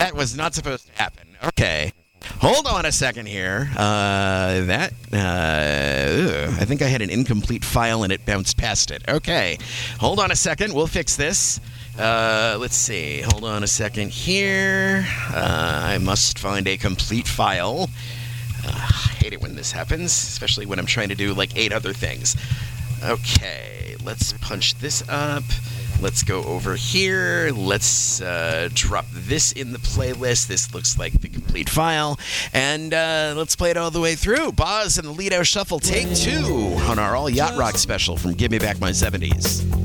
That was not supposed to happen. Okay. Hold on a second here. I think I had an incomplete file and it bounced past it. Okay. Hold on a second. We'll fix this. Let's see. Hold on a second here. I must find a complete file. I hate it when this happens, especially when I'm trying to do like 8 other things. Okay. Let's punch this up. Let's go over here. Let's drop this in the playlist. This looks like the complete file. And let's play it all the way through. Boz and the Lido Shuffle, take 2 on our All Yacht Rock special from Give Me Back My 70s.